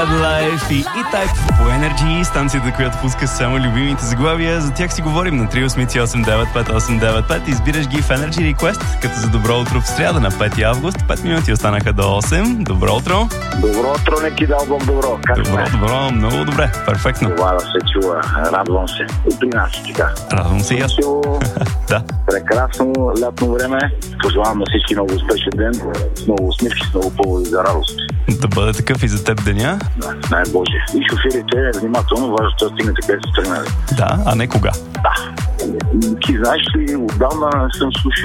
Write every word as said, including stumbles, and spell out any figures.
Life и E-Type по Energy, станцията, която пуска само любимите заглавия. За тях си говорим на три осем осем девет пет осем девет пет. Избираш ги в Energy Request, като за добро утро в сряда на пети август. пет минути останаха до осем. Добро утро! Добро утро, не ти дал Бог добро. Как добро, сме? добро, много добре, перфектно. Това да се чува, радвам се. И при нас така. Радвам се и аз. Да. Прекрасно лятно време. Пожелавам на всички много успешен ден, с много усмивки, с много поводи за радост. Да бъде такъв и за теб деня. Да, дай Боже. И шофирите, внимателно, важно да стигнете където сте тръгнали. Да, а не кога. Да. Ти знаеш ли, отдавна съм слушал